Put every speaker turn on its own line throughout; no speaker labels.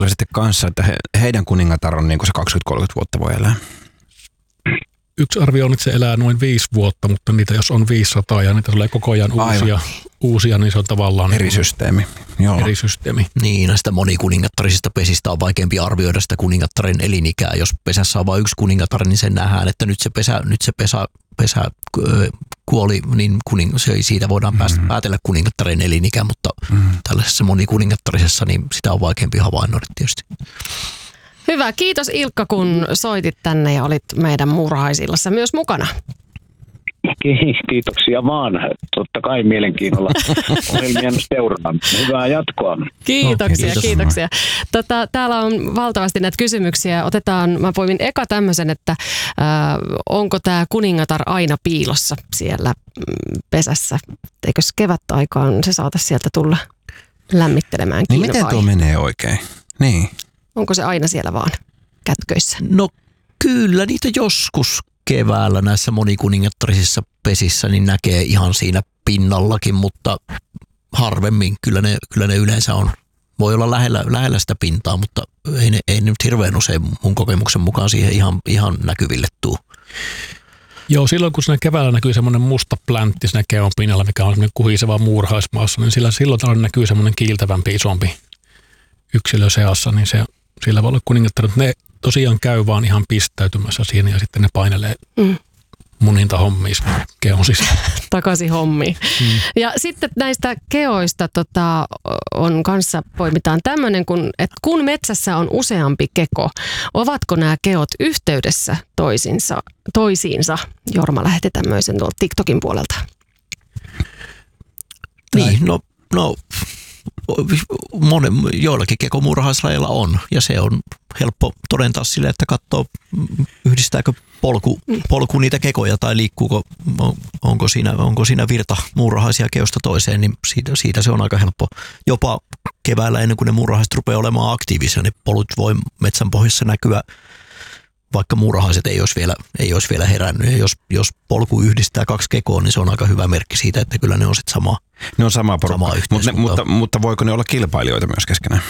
sitten kanssa, että heidän kuningatar on niin kuin se 20-30 vuotta voi elää?
Yksi arvio on, että se elää noin 5 vuotta, mutta niitä jos on 500 ja niitä tulee koko ajan uusia, niin se on tavallaan
eri systeemi. Joo.
Eri systeemi.
Niin, näistä monikuningattarisista pesistä on vaikeampi arvioida sitä kuningattaren elinikää. Jos pesässä on vain yksi kuningatar, niin sen nähdään, että nyt se pesä kuoli, niin siitä voidaan päätellä kuningattaren elinikä, mutta tällaisessa monikuningattarisessa niin sitä on vaikeampi havainnoida tietysti.
Hyvä, kiitos Ilkka, kun soitit tänne ja olit meidän muurahaisillassa myös mukana.
Kiitoksia vaan. Totta kai mielenkiinnolla ohjelmien seuraan. Hyvää jatkoa.
Kiitoksia. Täällä on valtavasti näitä kysymyksiä. Mä poimin eka tämmöisen, että onko tämä kuningatar aina piilossa siellä pesässä? Eikös kevätaikaan se saata sieltä tulla lämmittelemään
niin miten tuo menee oikein? Niin.
Onko se aina siellä vaan kätköissä?
No kyllä niitä joskus keväällä näissä monikuningattarisissa pesissä niin näkee ihan siinä pinnallakin, mutta harvemmin. Kyllä ne yleensä on. Voi olla lähellä sitä pintaa, mutta ei nyt hirveän usein mun kokemuksen mukaan siihen ihan näkyville tuu.
Joo, silloin kun siinä keväällä näkyy semmoinen musta pläntti siinä keon pinnalla, mikä on semmoinen kuhiseva muurahaismaassa, niin silloin näkyy semmoinen kiiltävämpi, isompi yksilö seassa, niin sillä voi olla kuningattaret. Ne tosiaan käy vaan ihan pistäytymässä siinä ja sitten ne painelee muninta hommiin keon sisään.
Takaisin hommiin. Ja sitten näistä keoista on kanssa poimitaan tämmöinen, että kun metsässä on useampi keko, ovatko nämä keot yhteydessä toisiinsa? Jorma lähetti tämmöisen tuolta TikTokin puolelta.
Niin, no joillakin kekomuurahaislajeilla on, ja se on helppo todentaa sille, että katsoo, yhdistääkö polku niitä kekoja tai liikkuuko, onko siinä virta muurahaisia keosta toiseen, niin siitä se on aika helppo. Jopa keväällä ennen kuin ne muurahaiset rupeaa olemaan aktiivisia, niin polut voi metsän pohjassa näkyä, vaikka muurahaiset ei olisi vielä herännyt. Ja jos polku yhdistää 2 kekoa, niin se on aika hyvä merkki siitä, että kyllä ne on sitten samaa
porukkaa. Mutta voiko ne olla kilpailijoita myös keskenään?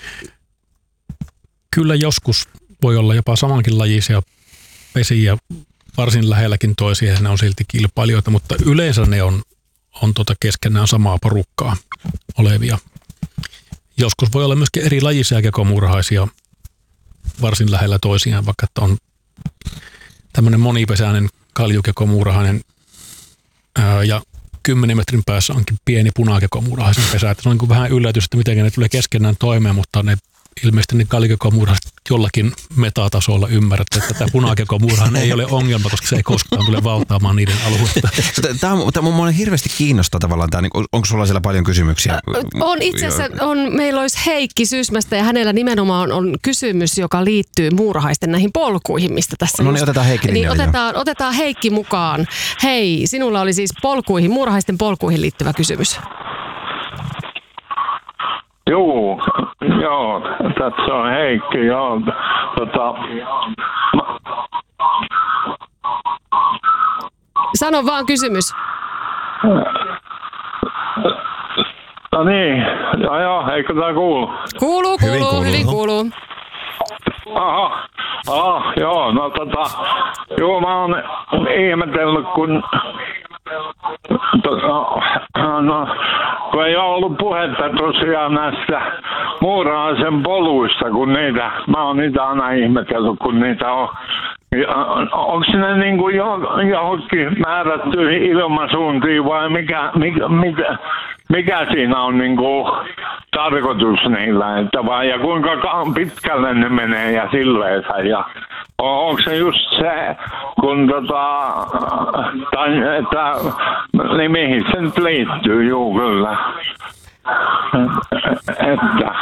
Kyllä joskus voi olla jopa samankin lajisia pesiä varsin lähelläkin toisia, ja ne on silti kilpailijoita, mutta yleensä ne on keskenään samaa porukkaa olevia. Joskus voi olla myöskin eri lajisia kekomuurahaisia varsin lähellä toisiaan, vaikka että on tämmöinen monipesäinen kaljukekomuurahainen ja 10 metrin päässä onkin pieni punakekomuurahaisen pesä. Että se on niin kuin vähän yllätys, että miten ne tulee keskenään toimeen, mutta ne ilmeisesti ne kaljukekomuurahaiset jollakin metatasolla ymmärrätte, että tämä punakekomuurahan ei ole ongelma, koska se ei koskaan tule valtaamaan niiden aluetta.
Tämä on hirveästi kiinnostaa tavallaan. Onko sulla siellä paljon kysymyksiä?
On itse asiassa, meillä olisi Heikki Sysmästä ja hänellä nimenomaan on kysymys, joka liittyy muurahaisten näihin polkuihin, mistä tässä...
No niin, otetaan Heikki
otetaan Heikki mukaan. Hei, sinulla oli siis muurahaisten polkuihin liittyvä kysymys.
Joo, tässä on Heikki, joo.
Sano vaan kysymys.
No niin, joo, eikö tämä kuulu?
Hyvin kuuluu.
Joo, joo, mä oon ihmetellyt, kun ei ole ollut puhetta tosiaan näistä muurahaisen poluista, kun mä oon niitä aina ihmetellyt, kun niitä on. Onko ne niin kuin johonkin määrättyihin ilmansuuntiin vai mikä siinä on niin kuin tarkoitus niillä, että vai ja kuinka pitkälle ne menee ja silleensä ja onko se just se, kun että niin mihin se nyt liittyy, juu kyllä. Että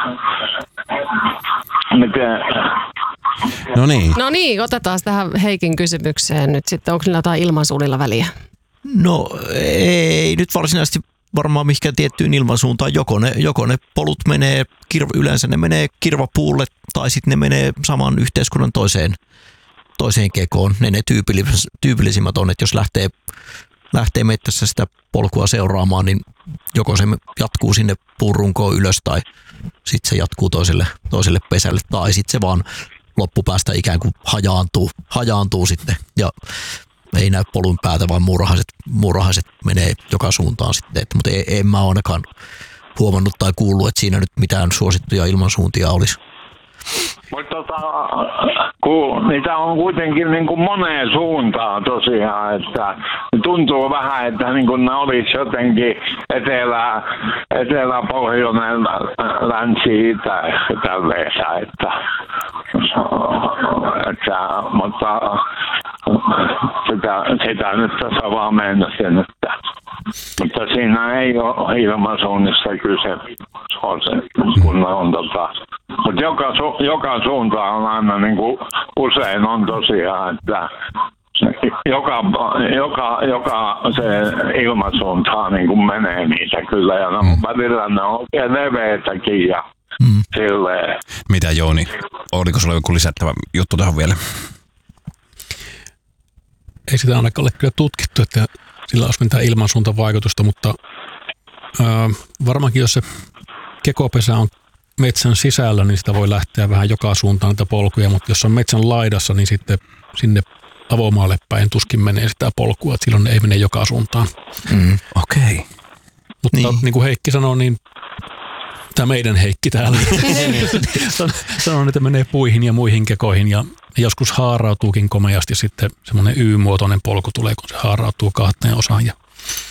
No niin,
otetaan tähän Heikin kysymykseen nyt sitten. Onko niillä jotain ilmansuunnilla väliä?
No ei nyt varsinaisesti varmaan mihinkään tiettyyn ilmansuuntaan. Joko ne polut menee, yleensä ne menee kirvapuulle tai sitten ne menee saman yhteiskunnan toiseen kekoon. Ne tyypillisimmät on, että jos lähtee metsässä sitä polkua seuraamaan, niin joko se jatkuu sinne puurunkoon ylös tai sitten se jatkuu toiselle pesälle tai sitten se vaan loppupäästä ikään kuin hajaantuu sitten ja ei näy polun päätä, vaan muurahaiset menee joka suuntaan sitten. Mutta en mä ainakaan huomannut tai kuullut, että siinä nyt mitään suosittuja ilmansuuntia olisi.
Mutta kun niitä on kuitenkin niin kuin moneen suuntaan tosiaan, että tuntuu vähän, että niin kuin ne olisi jotenkin etelä, pohjoinen, länsi, itä, tälleensä, mutta sitä nyt tässä vaan meinasin, mutta siinä ei ole ilmansuunnista kyse, kun on mutta joka suunta on aina niin kuin usein on tosiaan, että joka se ilmansuunta niin kuin menee niitä kyllä ja välillä ne on oikein leveitäkin ja silleen.
Mitä Jouni, oliko sulla joku lisättävä juttu tähän vielä?
Ei sitä ainakaan ole kyllä tutkittu, että sillä olisi mitään ilmansuuntavaikutusta, mutta varmaankin jos se kekopesä on metsän sisällä, niin sitä voi lähteä vähän joka suuntaan niitä polkuja, mutta jos on metsän laidassa, niin sitten sinne avomaalle päin tuskin menee sitä polkua, että silloin ei mene joka suuntaan.
Okei.
Mutta niin kuin Heikki sanoi, niin tämä meidän Heikki täällä sanoo, että menee puihin ja muihin kekoihin ja joskus haarautuukin komeasti sitten semmoinen Y-muotoinen polku tulee, kun se haarautuu kahteen osaan. Ja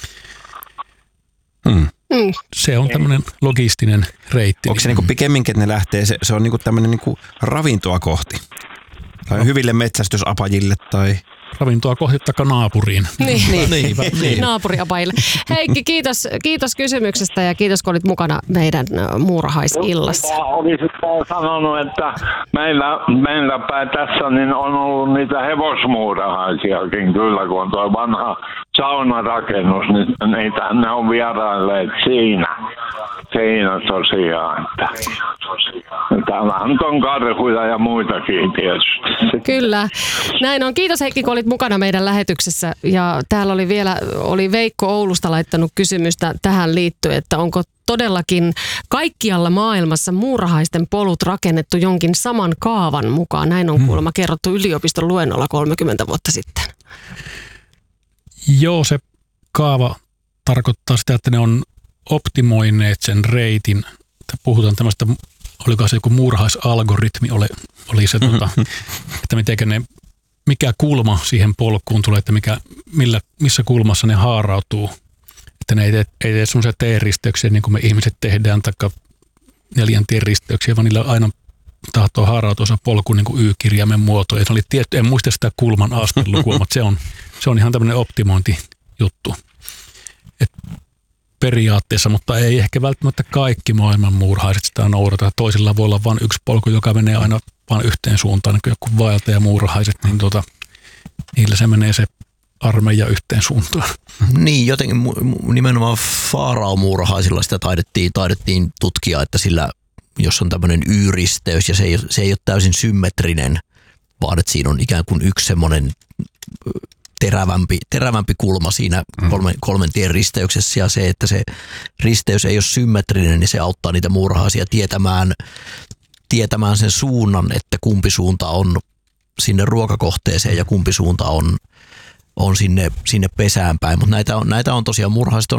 se on tämmöinen logistinen reitti.
Onko se niinku pikemminkin, että ne lähtee, se on niinku tämmöinen niinku ravintoa kohti? Tai hyville metsästysapajille tai...
Ravintoa kohti taikka naapuriin.
Niin. Naapuriapajille. Heikki, kiitos kysymyksestä ja kiitos, kun olit mukana meidän muurahaisillassa.
Olisit sanonut, että meillä päin tässä niin on ollut niitä hevosmuurahaisiakin kyllä, kun on tuo vanha saunarakennus, niin ne on vierailleet siinä tosiaan. Täällä on karhuja ja muitakin tietysti.
Kyllä. Näin on. Kiitos Heikki, kun olit mukana meidän lähetyksessä. Ja täällä oli Veikko Oulusta laittanut kysymystä tähän liittyen, että onko todellakin kaikkialla maailmassa muurahaisten polut rakennettu jonkin saman kaavan mukaan. Näin on kuulemma kerrottu yliopiston luennolla 30 vuotta sitten.
Joo, se kaava tarkoittaa sitä, että ne on optimoineet sen reitin. Puhutaan tämmöistä, oliko se joku muurahaisalgoritmi, oli se, että mikä kulma siihen polkuun tulee, että missä kulmassa ne haarautuu. Että ne ei tee semmoisia T-risteyksiä niin kuin me ihmiset tehdään, taikka 4 tien risteyksiä, vaan niillä aina tahtoo haarautua se polku niin kuin Y-kirjaimen muoto. Ja se oli tietty, en muista sitä kulman askelukua, mutta se on ihan tämmöinen optimointijuttu. Periaatteessa, mutta ei ehkä välttämättä kaikki maailman muurahaiset sitä noudata. Toisilla voi olla vain yksi polku, joka menee aina vain yhteen suuntaan, niin kuin joku vaelta ja muurahaiset, niin niillä se menee se armeija yhteen suuntaan.
Niin, jotenkin nimenomaan faarao-muurahaisilla sitä taidettiin tutkia, että sillä, jos on tämmöinen Y-risteys ja se ei ole täysin symmetrinen, vaan että siinä on ikään kuin yksi semmoinen terävämpi kulma siinä 3 tien risteyksessä ja se, että se risteys ei ole symmetrinen, niin se auttaa niitä muurahaisia tietämään sen suunnan, että kumpi suunta on sinne ruokakohteeseen ja kumpi suunta on sinne pesään päin. Mutta näitä on tosiaan, muurahaiset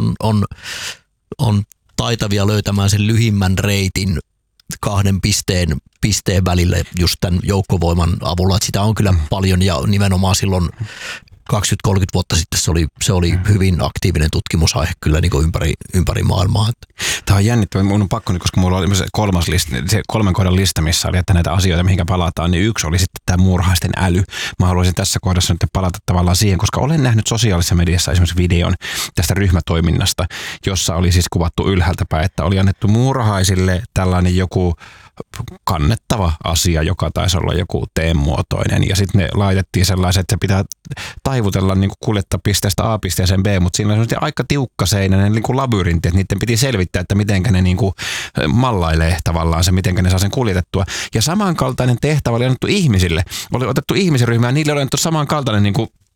on taitavia löytämään sen lyhimmän reitin 2 pisteen välillä just tämän joukkovoiman avulla. Että sitä on kyllä paljon ja nimenomaan silloin 20-30 vuotta sitten se oli hyvin aktiivinen tutkimusaihe kyllä niin kuin ympäri maailmaa.
Tämä on jännittävää. Minun on pakko, koska minulla oli se 3 kohdan lista, missä oli, että näitä asioita, mihinkä palataan, niin yksi oli sitten tämä muurahaisten äly. Mä haluaisin tässä kohdassa nyt palata tavallaan siihen, koska olen nähnyt sosiaalisessa mediassa esimerkiksi videon tästä ryhmätoiminnasta, jossa oli siis kuvattu ylhäältä päin, että oli annettu muurahaisille tällainen joku kannettava asia, joka taisi olla joku T-muotoinen. Ja sitten ne laitettiin sellaiset, että se pitää taivutella niin kuin kuljettaa pisteestä A pisteeseen B, mutta siinä on aika tiukkaseinäinen niin kuin labyrintti, että niiden piti selvittää, että mitenkä ne niin kuin mallailee tavallaan se, mitenkä ne saa sen kuljetettua. Ja samankaltainen tehtävä oli annettu ihmisille. Oli otettu ihmisryhmään, niille oli annettu samankaltainen niin kuin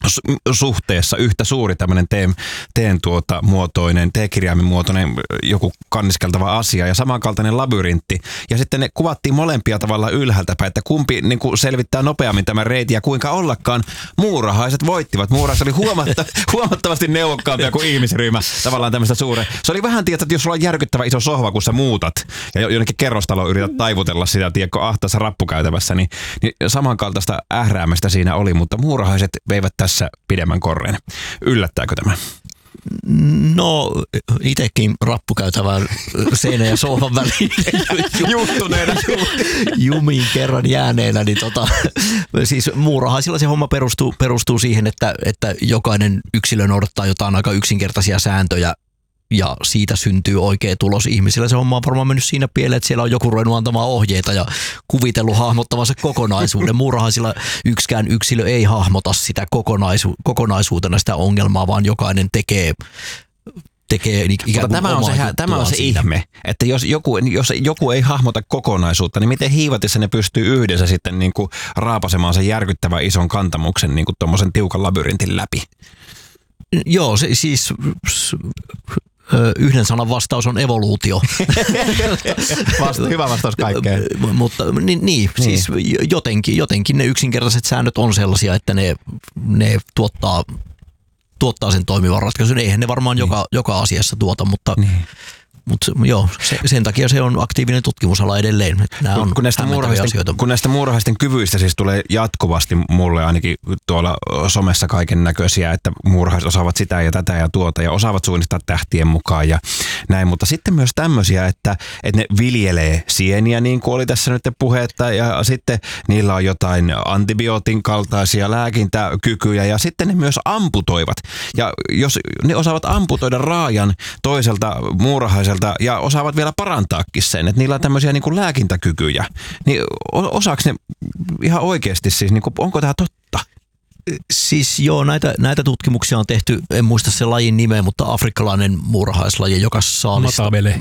suhteessa yhtä suuri tämmöinen muotoinen, T-kirjaimen muotoinen joku kanniskeltava asia ja samankaltainen labyrintti. Ja sitten ne kuvattiin molempia tavallaan ylhäältä päin, että kumpi niin kuin selvittää nopeammin tämän reitin ja kuinka ollakaan muurahaiset voittivat. Muurahaiset oli huomattavasti neuvokkaampia kuin ihmisryhmä tavallaan tämmöistä suuren. Se oli vähän tietää, että jos sulla on järkyttävä iso sohva, kun sä muutat ja jonnekin kerrostaloon yrität taivutella sitä, tiedätkö, ahtaassa rappukäytävässä, niin samankaltaista ähräämästä siinä oli, mutta muurahaiset veivät tässä pidemmän korren. Yllättääkö tämä?
No, itsekin rappukäytävään seinän ja sohvan väliin
juttuneena
jumiin kerran jääneenä, niin siis muurahaisilla se homma perustuu siihen, että jokainen yksilö noudattaa jotain aika yksinkertaisia sääntöjä ja siitä syntyy oikea tulos ihmisillä. Se homma on varmaan mennyt siinä pieleen, että siellä on joku ruvennut antamaan ohjeita ja kuvitellut hahmottavansa kokonaisuuden. Muurahaisilla yksikään yksilö ei hahmota sitä kokonaisuutena sitä ongelmaa, vaan jokainen tekee ikään kuin
tämä on se ihme, että jos joku ei hahmota kokonaisuutta, niin miten hiivatissa ne pystyy yhdessä sitten niin kuin raapasemaan sen järkyttävän ison kantamuksen niin kuin tuommoisen tiukan labyrintin läpi?
Joo, siis yhden sanan vastaus on evoluutio.
Hyvä vastaus kaikkeen.
Mutta niin, siis jotenkin ne yksinkertaiset säännöt on sellaisia, että ne tuottaa sen toimivan ratkaisun. Eihän ne varmaan joka asiassa tuota, mutta joo, sen takia se on aktiivinen tutkimusala edelleen. Nämä on asioita.
Kun näistä muurahaisten kyvyistä siis tulee jatkuvasti mulle ainakin tuolla somessa kaiken näköisiä, että muurahaiset osaavat sitä ja tätä ja tuota ja osaavat suunnistaa tähtien mukaan ja näin. Mutta sitten myös tämmöisiä, että ne viljelee sieniä, niin kuin oli tässä nyt puhetta, ja sitten niillä on jotain antibiootin kaltaisia lääkintäkykyjä ja sitten ne myös amputoivat. Ja jos ne osaavat amputoida raajan toiselta muurahaiselta ja osaavat vielä parantaakin sen, että niillä on tämmöisiä niin kuin lääkintäkykyjä. Niin osaako ne ihan oikeasti siis, niin kuin, onko tämä totta?
Siis joo, näitä tutkimuksia on tehty, en muista sen lajin nimeä, mutta afrikkalainen muurahaislaji, joka saalistaa.
Matabele.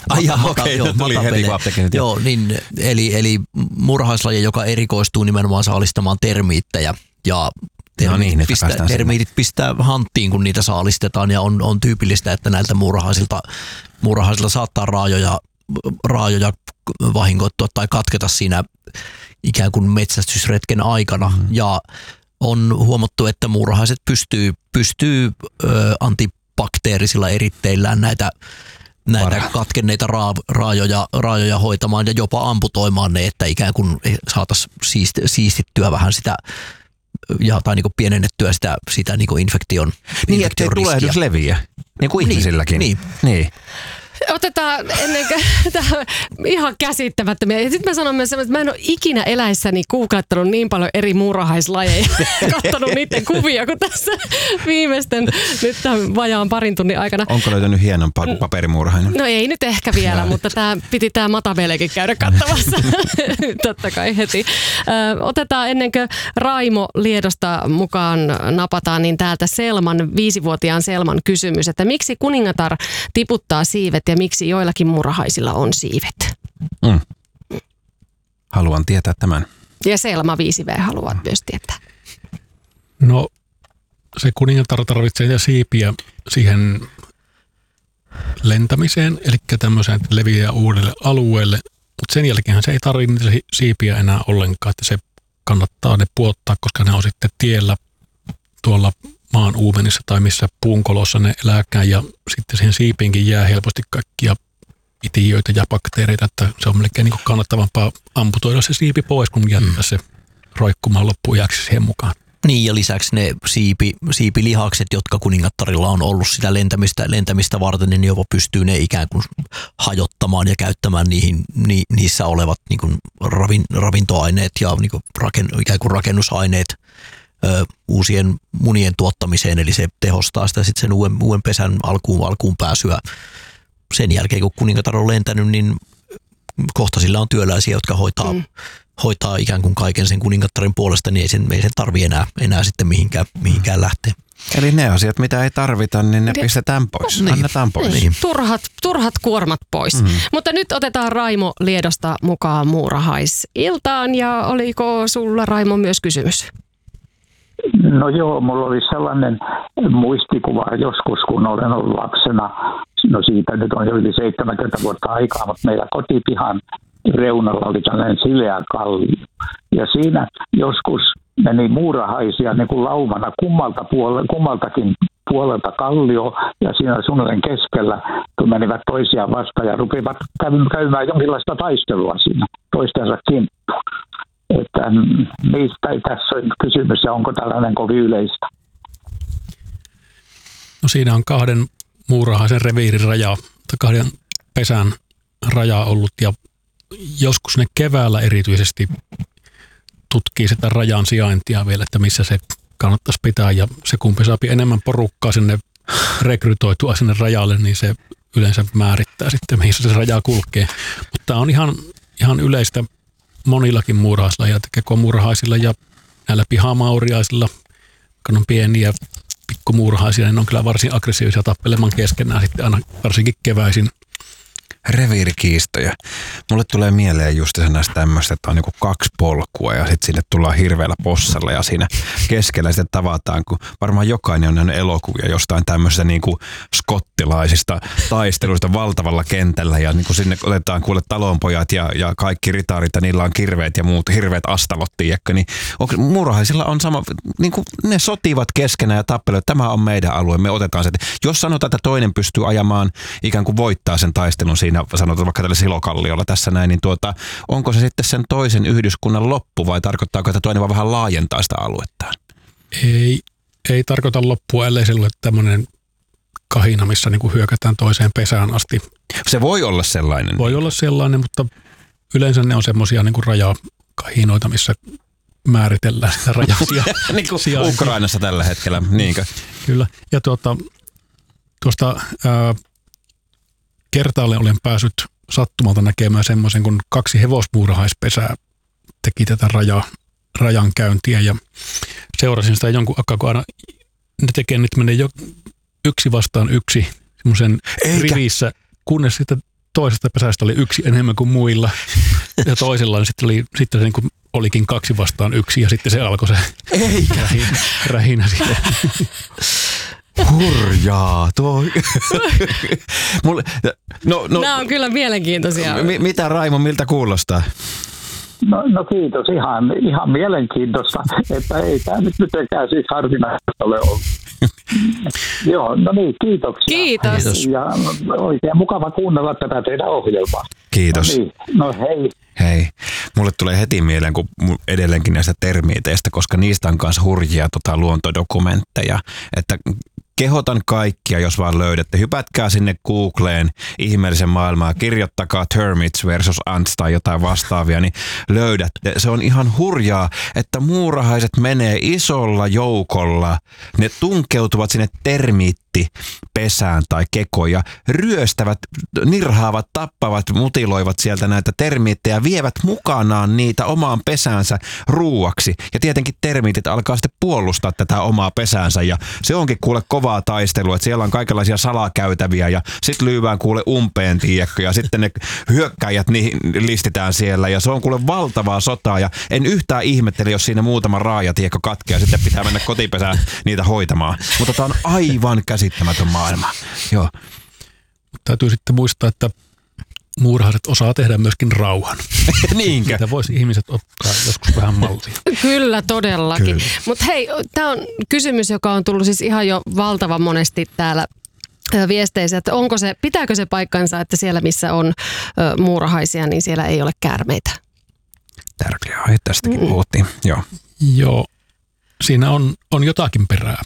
Tuli heti kun apteekin.
Joo, niin, eli muurahaislaji, joka erikoistuu nimenomaan saalistamaan termiittejä ja termiitit pistää hanttiin, kun niitä saalistetaan ja on tyypillistä, että näiltä muurahaisilta saattaa raajoja vahingoittua tai katketa siinä ikään kuin metsästysretken aikana ja on huomattu, että muurahaiset pystyy antibakteerisilla eritteillään näitä katkenneita raajoja hoitamaan ja jopa amputoimaan ne, että ikään kuin saataisiin siistittyä vähän sitä tai niin kuin pienennettyä sitä niin kuin infektion
niin, ettei tulehdus leviä, niin kuin ihmisilläkin. Niin.
Otetaan ennen kuin tämä ihan käsittämättömiä. Ja sitten mä sanon myös että mä en ole ikinä eläissäni googlettanut niin paljon eri muurahaislajeja ja katsonut niiden kuvia kuin tässä viimeisten nyt tämän vajaan parin tunnin aikana.
Onko löytänyt hienompaa kuin paperimuurahainen?
No ei nyt ehkä vielä, mutta piti tämä Matabelekin käydä katsomassa. Totta kai heti. Otetaan ennen kuin Raimo Liedosta mukaan napataan, niin täältä 5-vuotiaan Selman kysymys, että miksi kuningatar tiputtaa siivet ja miksi joillakin muurahaisilla on siivet?
Haluan tietää tämän.
Ja Selma 5V haluat myös tietää.
No, se kuningatar tarvitsee niitä siipiä siihen lentämiseen, eli tämmöiseen, että leviää uudelle alueelle, mutta sen jälkeen se ei tarvitse niitä siipiä enää ollenkaan, että se kannattaa ne puottaa, koska ne on sitten tiellä tuolla maan uumenissa tai missä puunkolossa ne elääkään ja sitten siihen siipiinkin jää helposti kaikkia itiöitä ja bakteereita, että se on melkein niin kuin kannattavampaa amputoida se siipi pois, kun jättää se roikkumaan loppuun jääksi siihen mukaan.
Niin ja lisäksi ne siipilihakset, jotka kuningattarilla on ollut sitä lentämistä varten, niin jopa pystyy ne ikään kuin hajottamaan ja käyttämään niissä olevat niin kuin ravintoaineet ja niin kuin ikään kuin rakennusaineet uusien munien tuottamiseen, eli se tehostaa sitä sitten sen uuden pesän alkuun pääsyä. Sen jälkeen, kun kuningatar on lentänyt, niin kohta sillä on työläisiä, jotka hoitaa ikään kuin kaiken sen kuningattarin puolesta, niin ei sen tarvitse enää sitten mihinkään lähteä.
Eli ne asiat, mitä ei tarvita, niin ne pistetään pois, annetaan pois.
Niin. Turhat kuormat pois. Mutta nyt otetaan Raimo Liedosta mukaan muurahaisiltaan, ja oliko sulla Raimo myös kysymys?
No joo, mulla oli sellainen muistikuva joskus, kun olen ollut lapsena. No siitä nyt on jo yli 70 vuotta aikaa, mutta meillä kotipihan reunalla oli tällainen sileä kallio. Ja siinä joskus meni muurahaisia niin kuin laumana kummaltakin puolelta kallio ja siinä suunnilleen keskellä, kun menivät toisiaan vastaan ja rupivat käymään jonkinlaista taistelua siinä toistensa kimppuun. Että mistä tässä on kysymys ja onko tällainen kovin yleistä?
No siinä on 2 muurahaisen reviirin raja, tai 2 pesän raja ollut ja joskus ne keväällä erityisesti tutkii sitä rajan sijaintia vielä, että missä se kannattaisi pitää ja se kumpi saapi enemmän porukkaa sinne rekrytoitua sinne rajalle, niin se yleensä määrittää sitten, missä se raja kulkee. Mutta tämä on ihan yleistä monillakin muurahaislajilla, kekomuurahaisilla ja näillä pihamauriaisilla, kun on pieniä pikkumuurahaisia, niin ne on kyllä varsin aggressiivisia tappelemaan keskenään sitten aina varsinkin keväisin.
Reviirikiistoja. Mulle tulee mieleen just näistä tämmöistä, että on niinku 2 polkua ja sitten sinne tullaan hirveällä possalla ja siinä keskellä sitten tavataan, kun varmaan jokainen on nähnyt elokuvia jostain tämmöistä niinku skottilaisista taisteluista valtavalla kentällä ja niinku sinne otetaan kuule talonpojat ja kaikki ritaarit ja niillä on kirveet ja muut hirveät astalot, tiedätkö, niin muurahaisilla on sama, niinku ne sotivat keskenään ja tappelevat, tämä on meidän alue, me otetaan se. Jos sanotaan, että toinen pystyy ajamaan ikään kuin voittaa sen taistelun siinä, sanotaan vaikka tällä silokalliolla tässä näin, niin onko se sitten sen toisen yhdyskunnan loppu vai tarkoittaako, että toinen vaan vähän laajentaa sitä aluettaan?
Ei tarkoita loppua, ellei se ole tämmöinen kahina, missä niin kuin hyökätään toiseen pesään asti.
Se voi olla sellainen.
Voi olla sellainen, mutta yleensä ne on semmoisia niin kuin rajakahinoita, missä määritellään sitä rajasia.
Niin kuin Ukrainassa tällä hetkellä, niinkö?
Kyllä. Ja tuosta kertaalle olen päässyt sattumalta näkemään semmoisen, kun 2 hevosmuurahaispesää teki tätä rajan käyntiä ja seurasin sitä jonkun aikaa, kun aina ne tekee, nyt menee jo 1 vastaan 1 semmoisen rivissä, kunnes sitten toisesta pesästä oli 1 enemmän kuin muilla ja toisella niin sitten niin kuin olikin 2 vastaan 1 ja sitten se alkoi se rähinä sitten.
Hurjaa, tuo.
Nämä on kyllä mielenkiintoisia.
Mitä Raimo, miltä kuulostaa?
No kiitos, ihan mielenkiintoista, että ei tämä nyt mitenkään siis harvinaista ole ollut. Joo, no niin, kiitoksia.
Kiitos.
Ja oikein mukava kuunnella tätä teidän ohjelmaa.
Kiitos.
No niin, no hei.
Hei. Mulle tulee heti mieleen, kun edelleenkin näistä termiiteistä, koska niistä on myös hurjia luontodokumentteja, että kehotan kaikkia, jos vaan löydätte. Hypätkää sinne Googleen ihmeellisen maailmaa, kirjoittakaa termites versus ants tai jotain vastaavia, niin löydätte. Se on ihan hurjaa, että muurahaiset menee isolla joukolla. Ne tunkeutuvat sinne termiittipesään tai kekoon ja ryöstävät, nirhaavat, tappavat, mutiloivat sieltä näitä termiittejä, vievät mukanaan niitä omaan pesäänsä ruuaksi. Ja tietenkin termiitit alkaa sitten puolustaa tätä omaa pesäänsä ja se onkin kuule kovaa taistelua, että siellä on kaikenlaisia salakäytäviä ja sitten lyövään kuule umpeen, tiedätkö, ja sitten ne hyökkäjät listitään siellä ja se on kuule valtavaa sotaa ja en yhtään ihmettele, jos siinä muutama raaja, tiedätkö, katkeaa ja sitten pitää mennä kotipesään niitä hoitamaan. Mutta tämä on aivan käsittämätön maailma. Joo.
Täytyy sitten muistaa, että muurahaiset osaa tehdä myöskin rauhan.
Niinkö?
Sitä voisi ihmiset ottaa joskus vähän mallia.
Kyllä, todellakin. Mutta hei, tämä on kysymys, joka on tullut siis ihan jo valtavan monesti täällä viesteissä, että pitääkö se paikkansa, että siellä missä on muurahaisia, niin siellä ei ole käärmeitä?
Tärkeä aihe, tästäkin puhuttiin.
Joo, siinä on jotakin perää.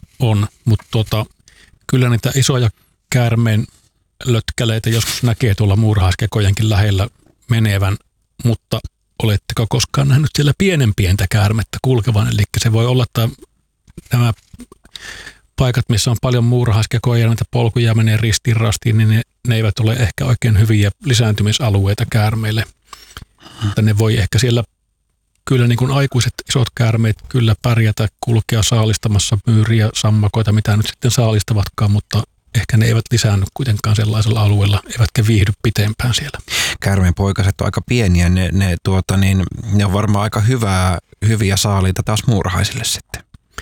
Mutta kyllä niitä isoja käärmeen lötkäleitä joskus näkee tuolla muurahaiskekojenkin lähellä menevän, mutta oletteko koskaan nähnyt siellä pienenpientä käärmettä kulkevan? Eli se voi olla, että nämä paikat, missä on paljon muurahaiskekoja ja näitä polkuja menee ristiin rastiin, niin ne eivät ole ehkä oikein hyviä lisääntymisalueita käärmeille. Mutta ne voi ehkä siellä kyllä niin kuin aikuiset isot käärmeet kyllä pärjätä, kulkea saalistamassa myyriä, sammakoita, mitä nyt sitten saalistavatkaan, mutta ehkä ne eivät lisäänny kuitenkaan sellaisella alueella, eivätkä viihdy pitempään siellä.
Käärmeen poikaset on aika pieniä, ne on varmaan aika hyviä saaliita taas muurahaisille sitten.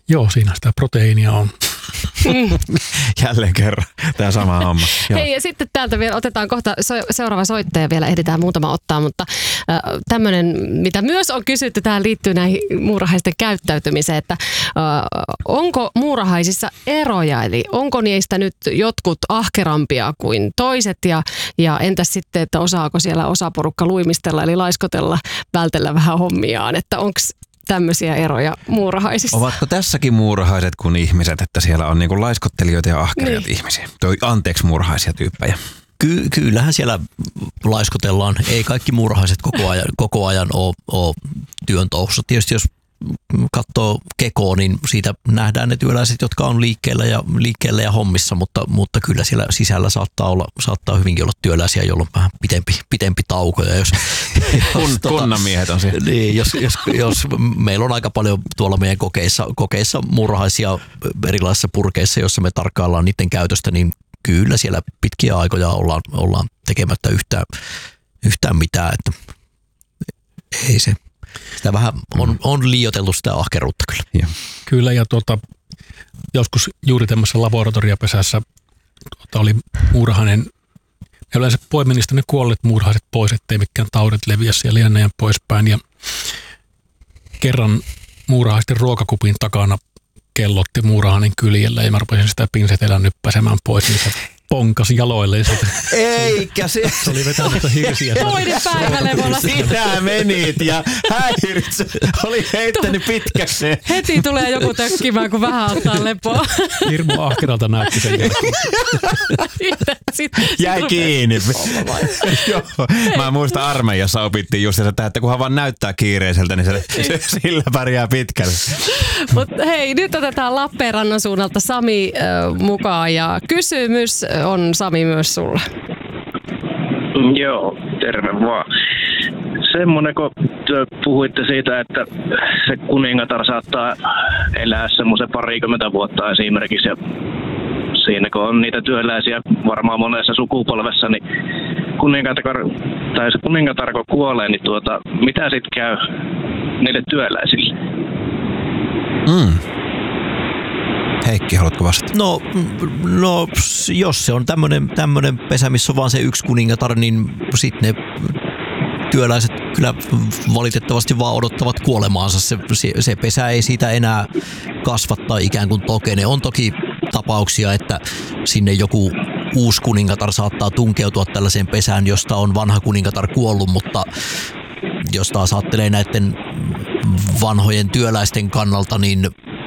Joo, siinä sitä proteiinia on.
Jälleen kerran tämä sama homma.
Hei, ja sitten täältä vielä otetaan kohta seuraava soittaja, vielä ehditään muutama ottaa, mutta tämmöinen, mitä myös on kysytty, tähän liittyy näihin muurahaisten käyttäytymiseen, että onko muurahaisissa eroja, eli onko niistä nyt jotkut ahkerampia kuin toiset, ja entäs sitten, että osaako siellä osaporukka luimistella, eli laiskotella, vältellä vähän hommiaan, että onko tämmöisiä eroja muurahaisissa?
Ovatko tässäkin muurahaiset kuin ihmiset, että siellä on niin kuin laiskottelijoita ja ahkeria ihmisiä? Anteeksi, muurahaisia tyyppejä.
Kyllähän siellä laiskotellaan. Ei kaikki muurahaiset koko ajan ole työn touhussa. Tietysti jos katsoo kekoa, niin siitä nähdään ne työläiset, jotka on liikkeellä ja hommissa, mutta kyllä siellä sisällä saattaa hyvinkin olla työläisiä, joilla on vähän pitempi tauko. Ja
Kunnanmiehet on siellä.
Niin, jos meillä on aika paljon tuolla meidän kokeissa muurahaisia erilaisissa purkeissa, joissa me tarkkaillaan niiden käytöstä, niin kyllä siellä pitkiä aikoja ollaan tekemättä yhtään mitään, että ei se. Sitä vähän on liioiteltu sitä ahkeruutta kyllä.
Ja.
Kyllä, ja joskus juuri tämmöisessä laboratoriopesässä oli muurahainen, ja yleensä poimin niistä ne kuolleet muurahaiset pois, ettei mikään taudet leviä siellä ja näin poispäin. Ja kerran muurahaisten ruokakupin takana kellotti muurahainen kyljellä, ja mä rupesin sitä pinsetellä nyppäsemään pois, niin se ponkas jaloilleen.
Eikä se
oli vetänyt hirsiä.
Toinen päivälevolla.
Sinä menit ja häirit. Oli heittänyt pitkäksi.
Heti tulee joku tökkimään, kun vähän ottaa lepoa.
Hirmu ahkeralta näytti sen jälkeen.
Jäi kiinni. Joo. Mä muistan armeijassa opittiin just sitä, että kunhan vaan näyttää kiireiseltä, niin sillä pärjää pitkälle.
Mutta hei, nyt otetaan Lappeenrannan suunnalta Sami mukaan, ja kysymys on Sami myös sulle.
Joo, terve vaan. Semmoinen, kun puhuitte siitä, että se kuningatar saattaa elää semmoisen 20 vuotta esimerkiksi, ja siinä kun on niitä työläisiä varmaan monessa sukupolvessa, niin se kuningatar kun kuolee, niin mitä sitten käy niille työläisille?
Heikki, haluatko vastata?
No, jos se on tämmöinen pesä, missä on vaan se yksi kuningatar, niin sitten ne työläiset kyllä valitettavasti vaan odottavat kuolemaansa. Se pesä ei siitä enää kasva tai ikään kuin tokene. On toki tapauksia, että sinne joku uusi kuningatar saattaa tunkeutua tällaiseen pesään, josta on vanha kuningatar kuollut, mutta jos taas ajattelee näiden vanhojen työläisten kannalta, niin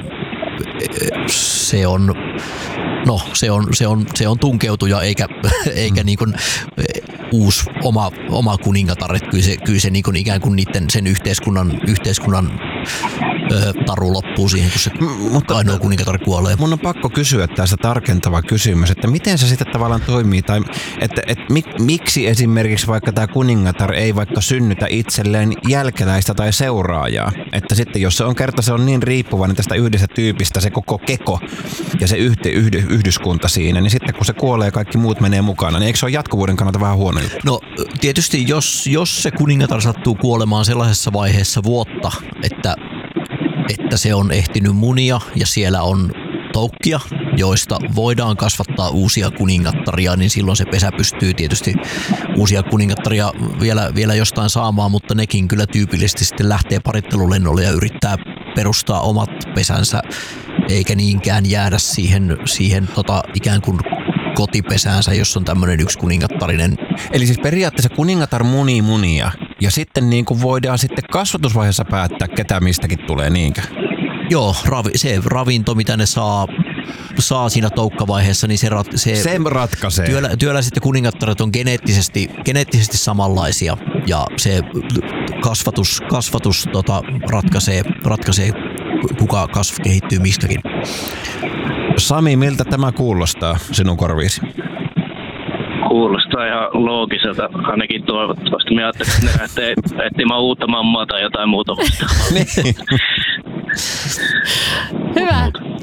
se on tunkeutuja eikä niin kuin uusi oma kuningatar. Kyllä se niin kuin ikään kuin niiden sen yhteiskunnan taru loppuu siihen, kun se ainoa kuningatar kuolee.
Mun on pakko kysyä tästä tarkentava kysymys, että miten se sitten tavallaan toimii, tai miksi esimerkiksi vaikka tämä kuningatar ei vaikka synnytä itselleen jälkeläistä tai seuraajaa, että sitten jos se on niin riippuvainen tästä yhdestä tyypistä se koko keko ja se yhdyskunta siinä, niin sitten kun se kuolee ja kaikki muut menee mukana, niin eikö se ole jatkuvuuden kannalta vähän huono juttu?
No tietysti jos se kuningatar sattuu kuolemaan sellaisessa vaiheessa vuotta, että se on ehtinyt munia ja siellä on toukkia, joista voidaan kasvattaa uusia kuningattaria, niin silloin se pesä pystyy tietysti uusia kuningattaria vielä jostain saamaan, mutta nekin kyllä tyypillisesti sitten lähtee parittelulennolle ja yrittää perustaa omat pesänsä, eikä niinkään jäädä siihen ikään kuin kotipesäänsä, jos on tämmöinen yksi kuningattarinen.
Eli siis periaatteessa kuningatar munii munia ja sitten niin kuin voidaan sitten kasvatusvaiheessa päättää, ketä mistäkin tulee, niinkö?
Joo, se ravinto, mitä ne saa siinä toukkavaiheessa, niin se
ratkaisee.
Työläiset ja kuningattaret on geneettisesti samanlaisia ja se kasvatus ratkaisee kuka kehittyy mistäkin.
Sami, miltä tämä kuulostaa sinun korviisi? Kuulostaa ihan loogiselta, ainakin toivottavasti. Minä ajattelin, että ne lähtee etsimään uutta mammaa tai jotain muuta vastaavaa.
Hyvä.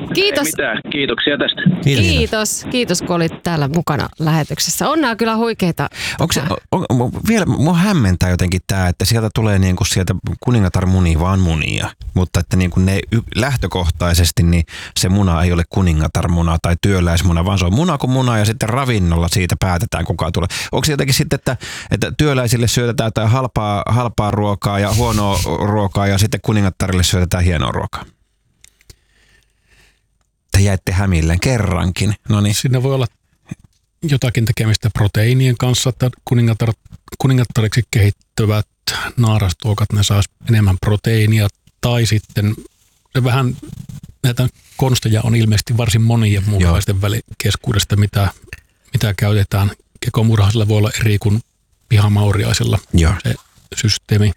Kiitos.
Ei mitään, kiitoksia tästä.
Kiitos kun olit täällä mukana lähetyksessä. On nämä kyllä huikeita.
Vielä mua hämmentää jotenkin tämä, että sieltä tulee niinku sieltä kuningatarmunia vaan munia, mutta että niinku ne lähtökohtaisesti niin se muna ei ole kuningatarmuna tai työläismuna, vaan se on muna kuin muna ja sitten ravinnolla siitä päätetään kuka tulee. Onko se jotenkin sitten, että työläisille syötetään jotain halpaa ruokaa ja huonoa ruokaa ja sitten kuningattarille syötetään hienoa ruokaa? Te jäitte hämilleen kerrankin. Noniin.
Siinä voi olla jotakin tekemistä proteiinien kanssa, että kuningattariksi kehittyvät naarastuokat, ne saisi enemmän proteiinia, tai sitten vähän näitä konsteja on ilmeisesti varsin monia muurahaisten keskuudesta, mitä käytetään. Kekomuurahaisilla voi olla eri kuin pihamauriaisilla se systeemi.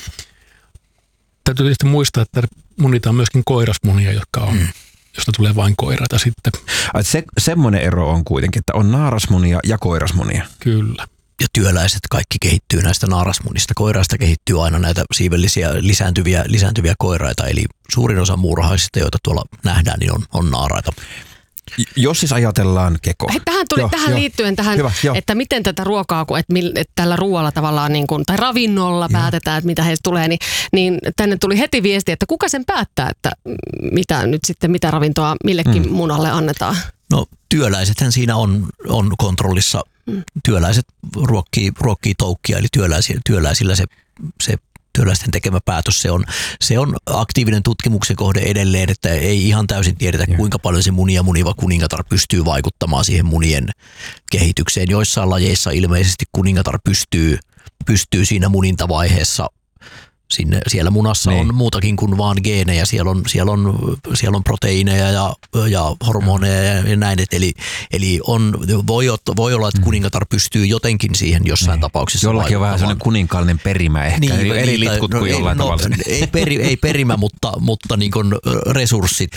Täytyy tietysti muistaa, että munitaan myöskin koirasmunia, jotka on, josta tulee vain koiraita sitten.
Semmoinen ero on kuitenkin, että on naarasmunia ja koirasmunia.
Kyllä.
Ja työläiset kaikki kehittyy näistä naarasmunista. Koiraista kehittyy aina näitä siivellisiä lisääntyviä koiraita, eli suurin osa muurahaisista, joita tuolla nähdään, niin on naaraita.
Jos siis ajatellaan Keko.
Tähän liittyen tähän, hyvä, että miten tätä ruokaa, että tällä ruoalla tavallaan niin kuin, tai ravinnolla päätetään, että mitä heistä tulee, niin tänne tuli heti viesti, että kuka sen päättää, että mitä ravintoa millekin munalle annetaan?
No työläisethän siinä on kontrollissa. Työläiset ruokkii toukkia, eli työläisillä se työläisten tekemä päätös, se on aktiivinen tutkimuksen kohde edelleen, että ei ihan täysin tiedetä, kuinka paljon se munia muniva kuningatar pystyy vaikuttamaan siihen munien kehitykseen. Joissain lajeissa ilmeisesti kuningatar pystyy siinä munintavaiheessa. Siellä munassa on muutakin kuin vaan geenejä, siellä on proteiineja ja hormoneja ja näin, eli voi olla, että kuningatar pystyy jotenkin siihen jossain tapauksessa
jollakin on vähän sellainen kuninkaallinen perimä ehkä, eri litkut kuin jollain tavalla.
Ei perimä, mutta niin kuin resurssit,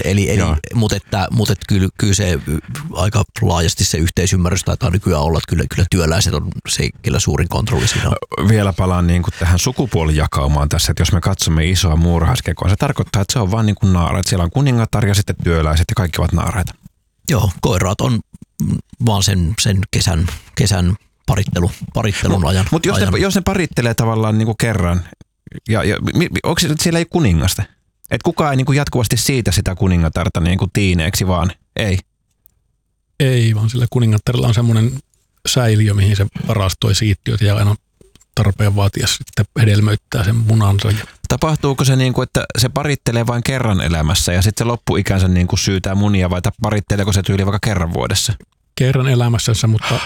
mutta kyllä se aika laajasti se yhteisymmärrys taitaa nykyään olla, että kyllä työläiset on se, kyllä suurin kontrolli siinä on.
Vielä palaan niin kuin tähän sukupuolijakaumaan tässä, että jos me katsomme isoa muurahaiskekoa, se tarkoittaa, että se on vaan niin kuin naaraat. Siellä on kuningatar ja sitten työläiset ja kaikki ovat naaraita.
Joo, koiraat on vaan sen kesän parittelun ajan.
Mutta jos ne parittelee tavallaan niin kuin kerran, onko se, että siellä ei kuningasta? Että kukaan ei niin kuin jatkuvasti siitä sitä kuningatarta niin kuin tiineeksi vaan? Ei.
Ei, vaan sillä kuningattarilla on semmoinen säiliö, mihin se varastoi siittiöt ja aina tarpeen vaatia sitten hedelmöittää sen munansa.
Tapahtuuko se niin kuin, että se parittelee vain kerran elämässä ja sitten se loppuikänsä niin kuin syytää munia vai paritteleeko se tyyli vaikka kerran vuodessa?
Kerran elämässänsä, mutta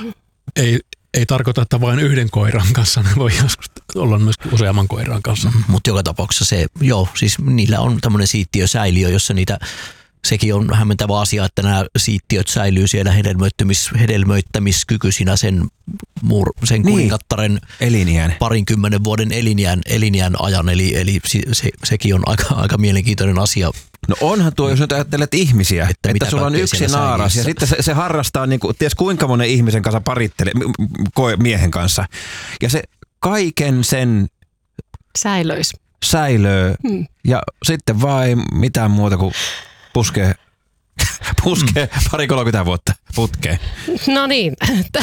ei tarkoita, että vain yhden koiran kanssa, ne voi joskus olla myös useamman koiran kanssa.
Mutta joka tapauksessa siis niillä on tämmöinen siittiösäiliö, jossa sekin on hämmentävä asia, että nämä siittiöt säilyy siellä hedelmöittämiskykyisinä sen kuningattaren
eliniän.
20 vuoden elinjään ajan, eli sekin on aika mielenkiintoinen asia.
No onhan tuo, jos nyt ajattelet ihmisiä, että sulla on yksi naaras ja sitten se harrastaa niin kuin, ties kuinka monen ihmisen kanssa parittelee, miehen kanssa. Ja se kaiken sen säilöö ja sitten vaan ei mitään muuta kuin puskee 30 vuotta putkeen.
No niin.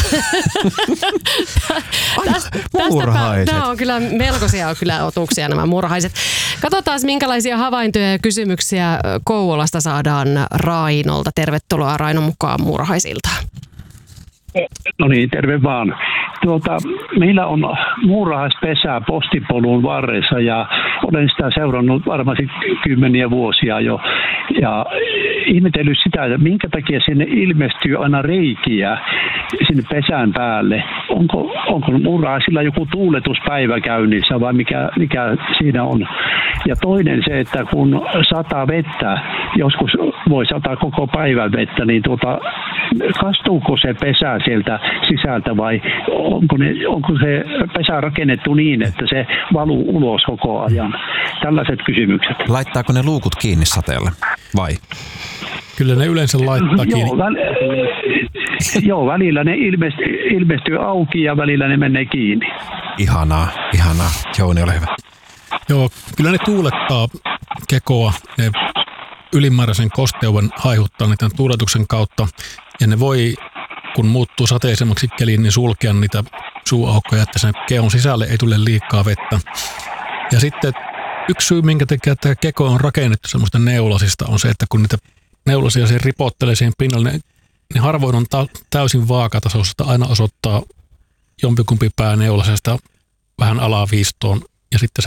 Nämä on kyllä melkoisia otuksia nämä muurahaiset. Katsotaan, minkälaisia havaintoja ja kysymyksiä Kouvolasta saadaan Rainolta. Tervetuloa Raino mukaan muurahaisiltaan.
No niin, terve vaan. Meillä on muurahaispesää postipolun varressa ja olen sitä seurannut varmasti kymmeniä vuosia jo. Ja ihmetellyt sitä, että minkä takia sinne ilmestyy aina reikiä sinne pesän päälle. Onko muurahaisilla joku tuuletuspäivä käynnissä vai mikä siinä on? Ja toinen se, että kun sataa vettä, joskus voi sataa koko päivän vettä, niin kastuuko se pesä sieltä sisältä vai onko se pesä rakennettu niin, että se valuu ulos koko ajan? Tällaiset kysymykset.
Laittaako ne luukut kiinni sateella vai?
Kyllä ne yleensä laittaa kiinni.
Joo, välillä ne ilmestyy auki ja välillä ne menee kiinni.
Ihanaa. Jouni, ole hyvä.
Joo, kyllä ne tuulettaa kekoa. Ne ylimääräisen kosteuden haihuttaa niiden tuuletuksen kautta. Ja ne voi, kun muuttuu sateisemmaksi keliin, niin sulkea niitä suuaukkoja, että sen keon sisälle ei tule liikaa vettä. Ja sitten yksi syy, minkä takia tämä keko on rakennettu semmoista neulasista, on se, että kun niitä neulasia siihen ripottelee siihen pinnalle, niin harvoin on täysin vaakatasoista. Aina osoittaa jompikumpi pää neulasesta vähän alaviistoon ja sitten